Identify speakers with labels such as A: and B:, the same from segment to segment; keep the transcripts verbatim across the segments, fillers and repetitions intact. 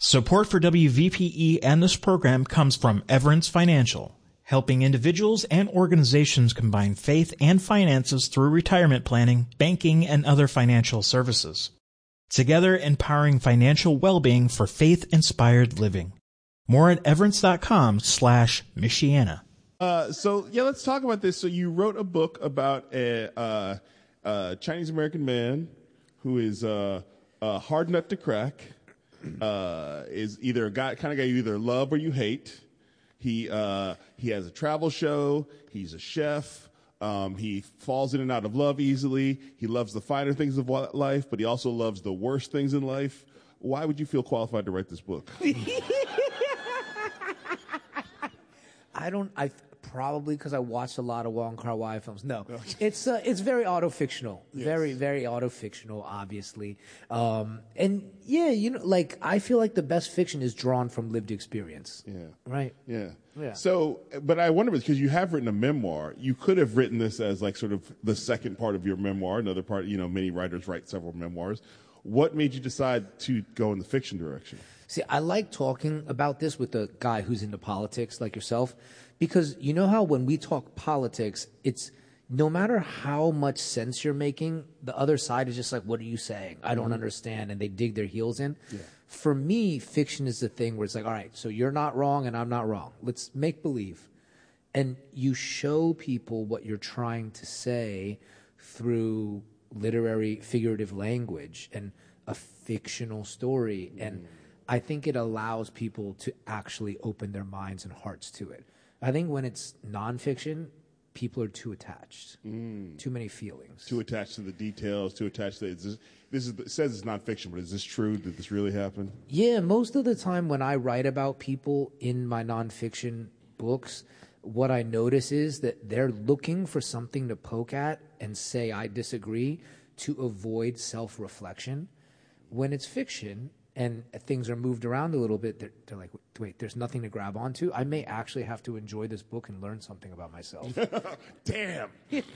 A: Support for W V P E and this program comes from Everence Financial, helping individuals and organizations combine faith and finances through retirement planning, banking, and other financial services. Together, empowering financial well-being for faith-inspired living. More at everence.com slash Michiana.
B: Uh, so, yeah, let's talk about this. So you wrote a book about a, uh, a Chinese-American man who is uh, a hard nut to crack, uh, is either a guy, kind of guy you either love or you hate. He uh, he has a travel show. He's a chef. Um, he falls in and out of love easily. He loves the finer things of life, but he also loves the worst things in life. Why would you feel qualified to write this book?
C: I don't. I probably because I watched a lot of Wong Kar-wai films. No, it's uh, it's very auto-fictional, yes. very very auto-fictional, obviously. Um, and yeah, you know, like I feel like the best fiction is drawn from lived experience.
B: Yeah.
C: Right.
B: Yeah.
C: Yeah.
B: So, but I wonder because you have written a memoir, you could have written this as like sort of the second part of your memoir. Another part, you know, many writers write several memoirs. What made you decide to go in the fiction direction?
C: See, I like talking about this with a guy who's into politics like yourself, because you know how when we talk politics, it's no matter how much sense you're making, the other side is just like, what are you saying? I don't mm-hmm. understand. And they dig their heels in. Yeah. For me, fiction is the thing where it's like, all right, so you're not wrong and I'm not wrong. Let's make believe. And you show people what you're trying to say through literary figurative language and a fictional story. Mm. And I think it allows people to actually open their minds and hearts to it. I think when it's nonfiction, people are too attached, mm. too many feelings.
B: Too attached to the details, too attached to this. This is, it says it's nonfiction, but is this true? Did this really happen?
C: Yeah, most of the time when I write about people in my nonfiction books, what I notice is that they're looking for something to poke at and say, I disagree, to avoid self-reflection. When it's fiction and things are moved around a little bit, they're, they're like, wait, there's nothing to grab onto. I may actually have to enjoy this book and learn something about myself.
B: Damn.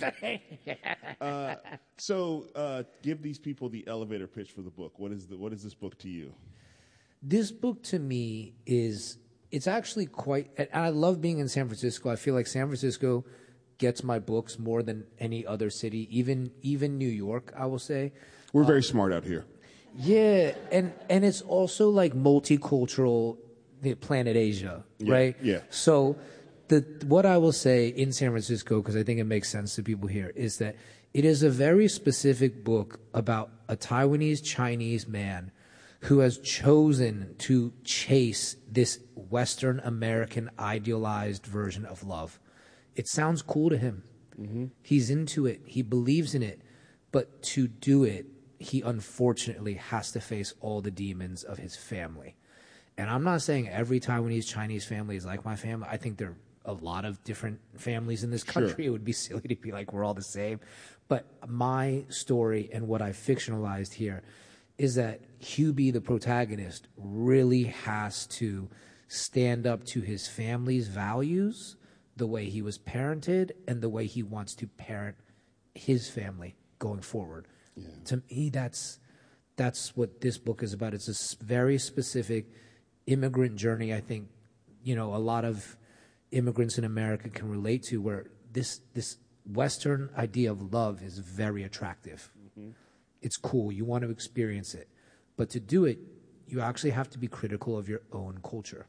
B: uh, so uh, give these people the elevator pitch for the book. What is the, what is this book to you?
C: This book to me is, it's actually quite, and I love being in San Francisco. I feel like San Francisco gets my books more than any other city, even even New York, I will say.
B: We're very um, smart out here.
C: Yeah, and, and it's also like multicultural, the planet Asia,
B: yeah,
C: right?
B: Yeah.
C: So the what I will say in San Francisco, because I think it makes sense to people here, is that it is a very specific book about a Taiwanese Chinese man who has chosen to chase this Western American idealized version of love. It sounds cool to him. Mm-hmm. He's into it. He believes in it. But to do it, he unfortunately has to face all the demons of his family. And I'm not saying every Taiwanese Chinese family is like my family. I think there are a lot of different families in this country. Sure. It would be silly to be like we're all the same. But my story and what I fictionalized here is that Hubie, the protagonist, really has to stand up to his family's values, the way he was parented, and the way he wants to parent his family going forward. Yeah. To me, that's that's what this book is about. It's a very specific immigrant journey. I think, you know, a lot of immigrants in America can relate to, where this this Western idea of love is very attractive. Mm-hmm. It's cool. You want to experience it. But to do it, you actually have to be critical of your own culture.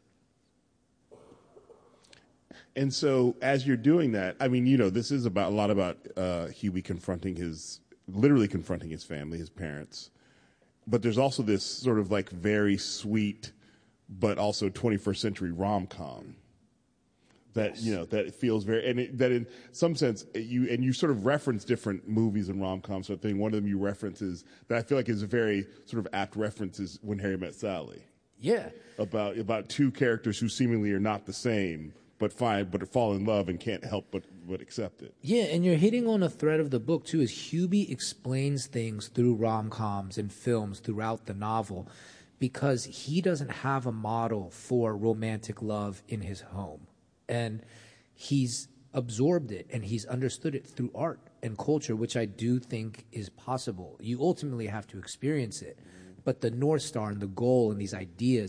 B: And so as you're doing that, I mean, you know, this is about a lot about uh, Hubie confronting his, literally confronting his family, his parents. But there's also this sort of like very sweet, but also twenty-first century rom-com that, yes. you know, that it feels very, and it, that in some sense, you, and you sort of reference different movies and rom-coms. So I think one of them you reference is, that I feel like is a very sort of apt reference is When Harry Met Sally.
C: Yeah.
B: About, about two characters who seemingly are not the same, but find, but fall in love and can't help but, but accept it.
C: Yeah, and you're hitting on a thread of the book, too, is Hubie explains things through rom-coms and films throughout the novel because he doesn't have a model for romantic love in his home. And he's absorbed it and he's understood it through art and culture, which I do think is possible. You ultimately have to experience it. But the North Star and the goal and these ideas